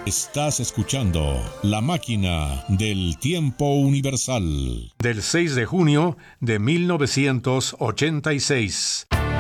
Estás escuchando La Máquina del Tiempo Universal. Del 6 de junio de 1986.